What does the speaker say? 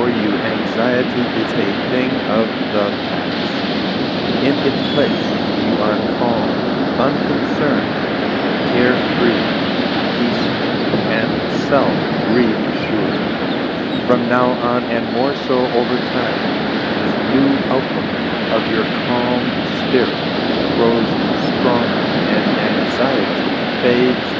For you, anxiety is a thing of the past. In its place, you are calm, unconcerned, carefree, peaceful, and self-reassured. From now on, and more so over time, this new outlook of your calm spirit grows stronger, and anxiety fades